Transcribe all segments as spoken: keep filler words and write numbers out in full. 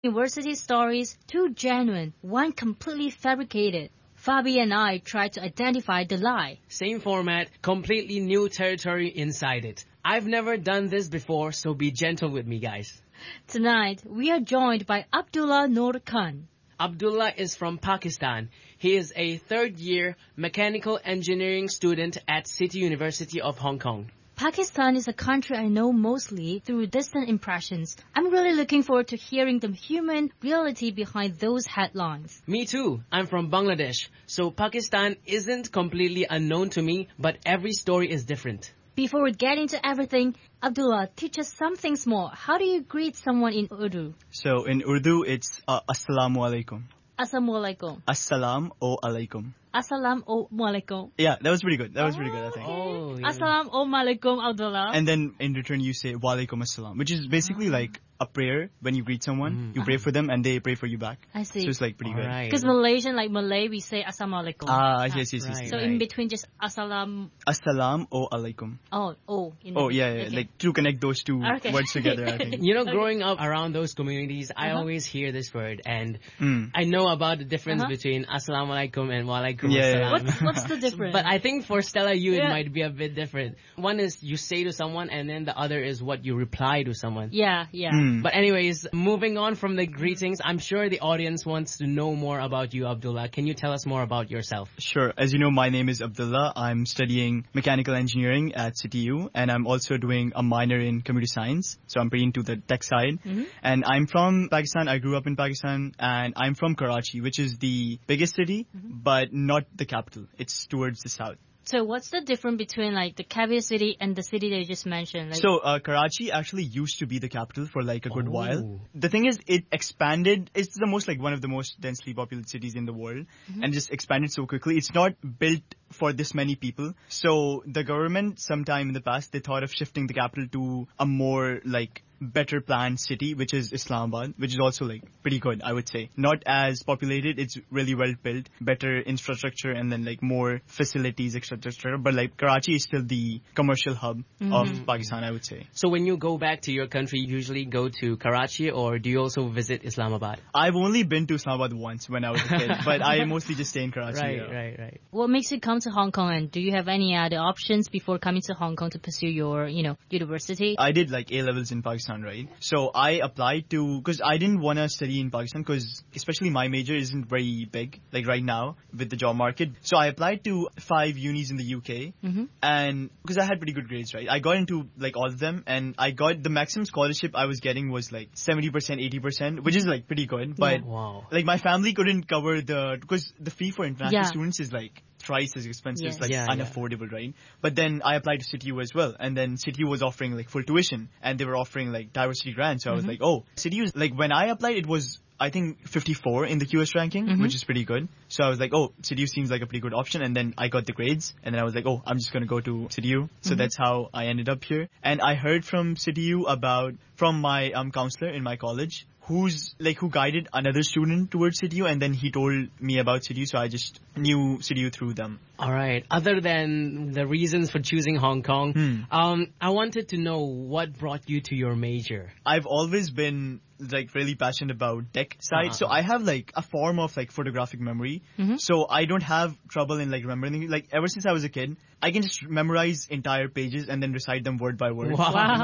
university stories, two genuine, one completely fabricated. Fabi and I tried to identify the lie. Same format, completely new territory inside it. I've never done this before, so be gentle with me, guys. Tonight, we are joined by Abdullah Noor Khan. Abdullah is from Pakistan. He is a third-year mechanical engineering student at City University of Hong Kong. Pakistan is a country I know mostly through distant impressions. I'm really looking forward to hearing the human reality behind those headlines. Me too. I'm from Bangladesh, so Pakistan isn't completely unknown to me, but every story is different. Before we get into everything, Abdullah, teach us something small. How do you greet someone in Urdu? So in Urdu, it's uh, Assalamu alaikum. Assalamu alaikum. Assalam o alaikum. Assalamu alaikum. Yeah, that was pretty good. That was pretty good, I think. Oh, yeah. Assalamu alaikum, Abdullah. And then in return, you say wa alaikum assalam, which is basically like a prayer when you greet someone. Mm. You pray for them and they pray for you back. I see. So it's like pretty All good. right. Because Malaysian, like Malay, we say assalamu alaikum. Ah, yes, yes, yes. Right. yes. So in between just assalam. Assalam o alaikum. Oh, oh. In Oh, the- yeah, yeah. okay. Like to connect those two Okay. words together, I think. You know, Okay. growing up around those communities, I Uh-huh. always hear this word, and Mm. I know about the difference Uh-huh. between Assalamu alaikum and Wa alaikum Yeah, yeah. assalam. What's, what's the difference? But I think for Stella, you, it Yeah. might be a bit different. One is you say to someone, and then the other is what you reply to someone. Yeah, yeah. Mm. But anyways, moving on from the greetings, I'm sure the audience wants to know more about you, Abdullah. Can you tell us more about yourself? Sure. As you know, my name is Abdullah. I'm studying mechanical engineering at C T U, and I'm also doing a minor in computer science. So I'm pretty into the tech side. Mm-hmm. And I'm from Pakistan. I grew up in Pakistan, and I'm from Karachi, which is the biggest city, Mm-hmm. but not the capital. It's towards the south. So what's the difference between like the capital city and the city that you just mentioned? Like, So uh, Karachi actually used to be the capital for like a good Oh. while. The thing is, it expanded. It's the most like one of the most densely populated cities in the world, and just expanded so quickly. It's not built for this many people. So the government, sometime in the past, they thought of shifting the capital to a more like better planned city, which is Islamabad, which is also like pretty good, I would say. Not as populated, it's really well built, better infrastructure, and then like more facilities, et cetera, et cetera. But like Karachi is still the commercial hub of Pakistan, I would say. So when you go back to your country, you usually go to Karachi, or do you also visit Islamabad? I've only been to Islamabad once when I was a kid, but I mostly just stay in Karachi. Right, yeah. right, right. what makes you come to Hong Kong, and do you have any other options before coming to Hong Kong to pursue your, you know, university? I did like A levels in Pakistan, right? So I applied to, because I didn't want to study in Pakistan, because especially my major isn't very big, like right now with the job market. So I applied to five unis in the U K, Mm-hmm. and because I had pretty good grades, right? I got into like all of them, and I got the maximum scholarship I was getting was like seventy percent, eighty percent, which is like pretty good. But Wow. like my family couldn't cover the, because the fee for international Yeah. students is like thrice as expensive. Yes. It's like Yeah, yeah. unaffordable, right? But then I applied to C T U as well, and then C T U was offering like full tuition, and they were offering like diversity grants. So I was like, oh, C T U is like, when I applied, it was I think fifty-four in the Q S ranking, Mhm. which is pretty good. So I was like, oh, C T U seems like a pretty good option. And then I got the grades, and then I was like, oh, I'm just gonna go to C T U. So that's how I ended up here. And I heard from C T U about from my um counselor in my college, who's like who guided another student towards C T U, and then he told me about C T U, so I just knew C T U through them. All right. Other than the reasons for choosing Hong Kong, Hmm. um, I wanted to know what brought you to your major. I've always been like really passionate about tech side, Uh-huh. so I have like a form of like photographic memory. Mhm. So I don't have trouble in like remembering. Like ever since I was a kid, I can just memorize entire pages and then recite them word by word. Wow. Wow.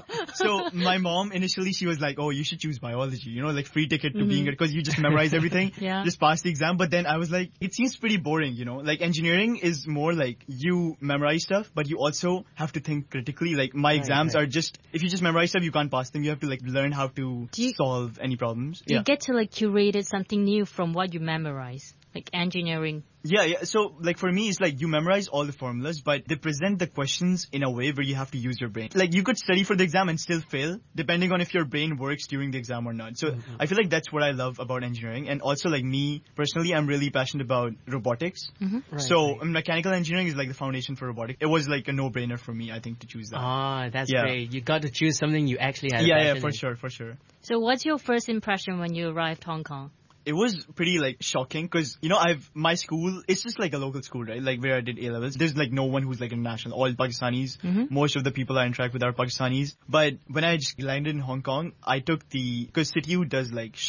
So my mom initially, she was like, oh, you should choose biology, you know, like free ticket to being it, because you just memorize everything, Yeah. just pass the exam. But then I was like, it seems pretty boring, you know, like engineering is more like you memorize stuff, but you also have to think critically. Like my Right, exams right. are just, if you just memorize stuff, you can't pass them. You have to like learn how to Do you- solve any problems. You get to like curate something new from what you memorize, like engineering. Yeah, yeah. So, like, for me, it's like you memorize all the formulas, but they present the questions in a way where you have to use your brain. Like, you could study for the exam and still fail, depending on if your brain works during the exam or not. So, I feel like that's what I love about engineering. And also, like, me, personally, I'm really passionate about robotics. Right, so, right. mechanical engineering is like the foundation for robotics. It was like a no-brainer for me, I think, to choose that. Ah, that's Yeah. great. You got to choose something you actually had. a yeah, yeah, passion for in. sure, for sure. So what's your first impression when you arrived Hong Kong? it was pretty like shocking because, you know, I've, my school, it's just like a local school, right? Like where I did A levels. There's like no one who's like international, all Pakistanis. Mm-hmm. Most of the people I interact with are Pakistanis. But when I just landed in Hong Kong, I took the, because CityU does like